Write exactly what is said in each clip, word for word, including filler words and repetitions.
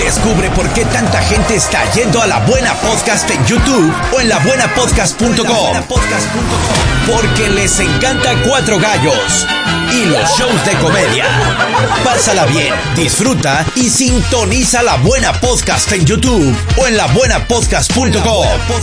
Descubre por qué tanta gente está yendo a La Buena Podcast en YouTube o en la buena podcast punto com. Porque les encanta Cuatro Gallos y los shows de comedia. Pásala bien, disfruta y sintoniza La Buena Podcast en YouTube o en la buena podcast punto com.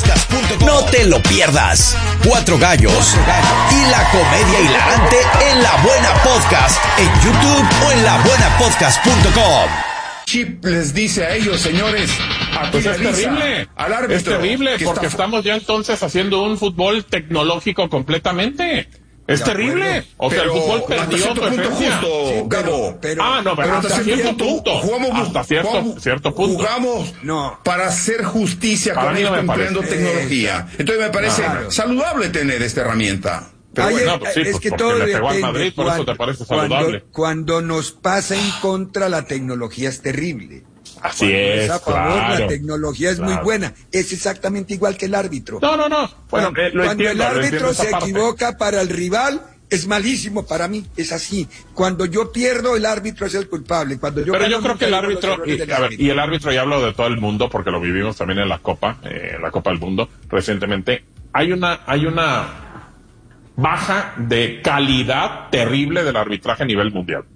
No te lo pierdas. Cuatro Gallos y la comedia hilarante en La Buena Podcast en YouTube o en la buena podcast punto com. Chip les dice a ellos, señores, pues es terrible, al árbitro, es terrible porque está... estamos ya entonces haciendo un fútbol tecnológico completamente. Es de terrible. Acuerdo. O sea, pero el fútbol perdió su esencia. Justo, sí, pero, Gabo. pero, ah, no, pero, pero hasta, hasta cierto punto. Jugamos, hasta cierto, jugamos, cierto punto. Jugamos no. para hacer justicia para con esto, no empleando parece. tecnología. Entonces me parece claro. saludable tener esta herramienta. Pero Ayer, bueno, pues sí, es pues que porque todo le pegó al depende. Madrid, por cuando, eso te parece saludable. Cuando, cuando nos pasa en contra, la tecnología es terrible. Así Cuando es, es a favor, claro, la tecnología es claro. muy buena. Es exactamente igual que el árbitro. No, no, no. Bueno, cuando eh, lo cuando entiendo, el árbitro se parte. equivoca para el rival, es malísimo para mí. Es así. Cuando yo pierdo, el árbitro es el culpable. Cuando yo Pero gano, yo creo que el árbitro, y, del a ver, árbitro. y el árbitro, y hablo de todo el mundo, porque lo vivimos también en la Copa, eh, en la Copa del Mundo, recientemente, hay una, hay una baja de calidad terrible del arbitraje a nivel mundial.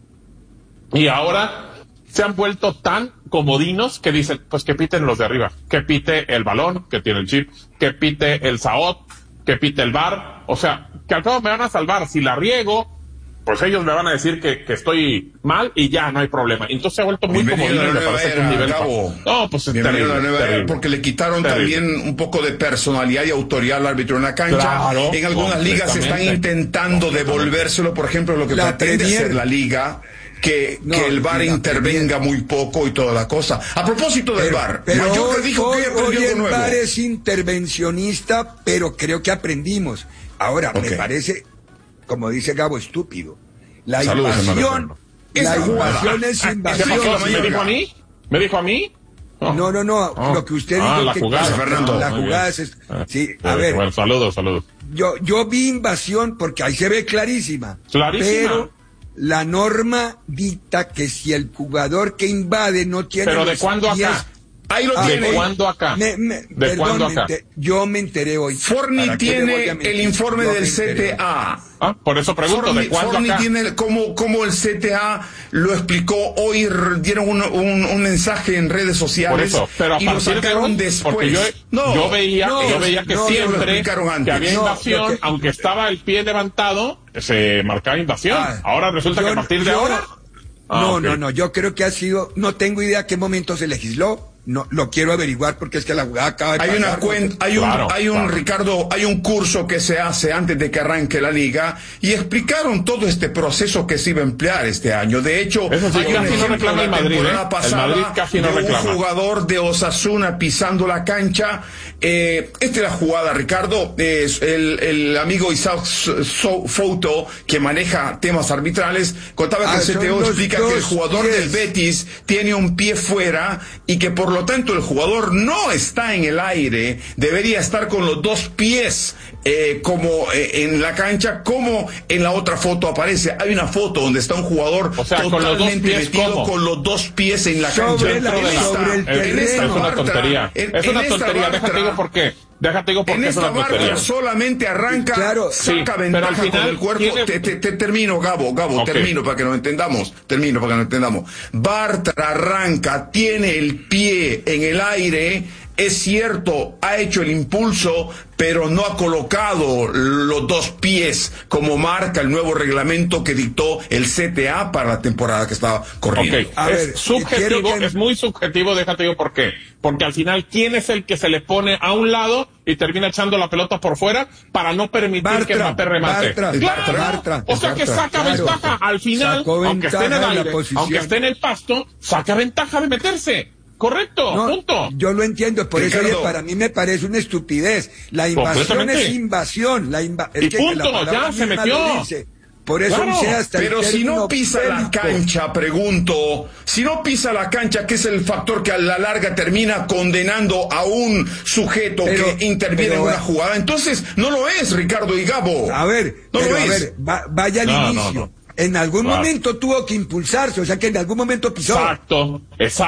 Y ahora se han vuelto tan comodinos que dicen, pues que piten los de arriba, que pite el balón, que tiene el chip, que pite el S A O T, que pite el V A R, o sea, que al cabo me van a salvar, si la riego, pues ellos me van a decir que, que estoy mal y ya no hay problema. Entonces se ha vuelto muy comodino y me parece que un nivel Gabo. No, pues es Bienvenido terrible, a la nueva terrible. era, porque le quitaron Terrible. también un poco de personalidad y autoridad al árbitro en la cancha. Claro, en algunas ligas se están completamente. intentando devolvérselo, por ejemplo, lo que La pretende Premier. hacer la liga. Que, No, que el V A R la intervenga Premier. muy poco y toda la cosa. A propósito del Pero, V A R, pero Mallorca hoy, dijo hoy, que hoy aprendió algo el nuevo. V A R es intervencionista, pero creo que aprendimos. Ahora, Ok. me parece, como dice Gabo, estúpido. La Saludos, hermano invasión, Fernando. la Esa invasión es ¿Qué invasión. pasó? ¿Me Mallorca. dijo a mí? ¿Me dijo a mí? No, no, no, Oh. lo que usted Ah, dijo la que jugada, Fernando. la Muy jugada bien. es, sí, a Eh, ver, Bueno, saludos, saludos. yo, yo vi invasión porque ahí se ve clarísima. Clarísima. Pero la norma dicta que si el jugador que invade no tiene ¿Pero de los cuándo pies- acá? Ahí lo Ah, tiene. ¿De cuándo acá? Me- me- ¿De perdón, cuándo me acá? enter- yo me enteré hoy. Forni ¿Para qué le voy tiene a mentir? el informe Yo del me enteré C T hoy. A. Ah, por eso pregunto, Forni, ¿de cuándo Forni acá? tiene como, como el C T A lo explicó hoy, r- dieron un, un, un mensaje en redes sociales. Por eso, pero a y lo partir de sacaron hoy, después. porque yo, no, yo veía, no, yo veía que no, siempre lo explicaron antes. que había No, invasión, lo que- aunque estaba el pie levantado, se marcaba invasión. Ah, ahora resulta yo que a no- partir de yo ahora. Ah, no, ok. no, no, yo creo que ha sido, no tengo idea a qué momento se legisló, no, lo quiero averiguar porque es que la jugada acaba de Hay pasar. una cuenta, hay un, Claro, hay un claro. Ricardo, hay un curso que se hace antes de que arranque la liga y explicaron todo este proceso que se iba a emplear este año. De hecho, Eso sí, hay un casi no ejemplo reclama la el Madrid, temporada ¿eh? El pasada Madrid casi no de un reclama. jugador de Osasuna pisando la cancha. Eh, esta es la jugada, Ricardo. Es el, el amigo Isaac So- Fouto, que maneja temas arbitrales, contaba que Ah, el C T O son los explica que el dos jugador pies. del Betis tiene un pie fuera y que por lo tanto el jugador no está en el aire, debería estar con los dos pies eh, como eh, en la cancha, como en la otra foto aparece. Hay una foto donde está un jugador O sea, con los dos totalmente pies, metido ¿cómo? con los dos pies en la Sobre cancha. la- En esta- sobre el en terreno. esta Es una Bartra, tontería. en- Es en una esta tontería. Bartra, Déjate digo por qué. Déjate digo por en qué es esta una tontería. Bartra solamente arranca, Claro. saca Sí, pero ventaja al final con el cuerpo. tiene- Te, te- te termino, Gabo, Gabo, Ok. termino para que nos entendamos. Termino para que nos entendamos. Bartra arranca, tiene el pie en el aire. Es cierto, ha hecho el impulso, pero no ha colocado los dos pies como marca el nuevo reglamento que dictó el C T A para la temporada que estaba corriendo. Ok, A es ver, subjetivo, quiero que- es muy subjetivo, déjate digo por qué. Porque al final, ¿quién es el que se le pone a un lado y termina echando la pelota por fuera para no permitir Bartra, que Mbappé remate? Bartra, ¡Claro! Bartra, O sea que Bartra, saca claro. ventaja. Al final, Sacó aunque esté en el ventaja en la aire, posición. aunque esté en el pasto, saca ventaja de meterse. Correcto, No, punto. yo lo entiendo, por eso Ricardo. oye, para mí me parece una estupidez. La invasión Completamente. es invasión. La inva es Y que punto, la palabra ya se misma metió. lo dice. Por eso Claro, usé hasta el Pero si término no pisa la bélico. cancha, pregunto, si no pisa la cancha, ¿qué es el factor que a la larga termina condenando a un sujeto Pero- que interviene pero, en una eh, jugada? Entonces, no lo es, Ricardo y Gabo. A ver, no pero lo a es. ver, va- vaya al No, no, inicio. no. En algún Claro. momento tuvo que impulsarse, o sea que en algún momento pisó. Exacto, exacto.